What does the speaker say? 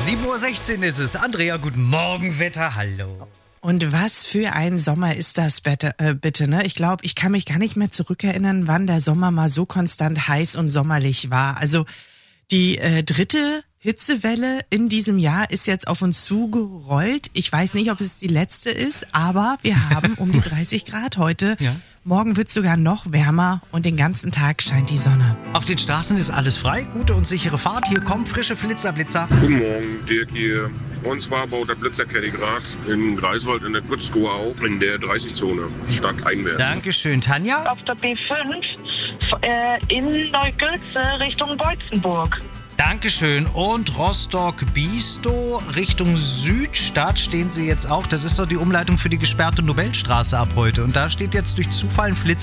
7:16 Uhr ist es. Andrea, guten Morgen, Wetter, hallo. Und was für ein Sommer ist das bitte, ne? Ich glaube, ich kann mich gar nicht mehr zurückerinnern, wann der Sommer mal so konstant heiß und sommerlich war. Also die dritte Hitzewelle in diesem Jahr ist jetzt auf uns zugerollt. Ich weiß nicht, ob es die letzte ist, aber wir haben um die 30 Grad heute. Ja. Morgen wird es sogar noch wärmer und den ganzen Tag scheint die Sonne. Auf den Straßen ist alles frei, gute und sichere Fahrt. Hier kommen frische Blitzer. Guten Morgen, Dirk hier. Und zwar baut der Blitzerkette gerade in Greifswald in der Gützkow auf, in der 30-Zone, stadteinwärts. Dankeschön, Tanja. Auf der B5 in Neugülze Richtung Beutzenburg. Dankeschön. Und Rostock-Biestow Richtung Südstadt stehen Sie jetzt auch. Das ist doch die Umleitung für die gesperrte Nobelstraße ab heute. Und da steht jetzt durch Zufall ein Flitzer.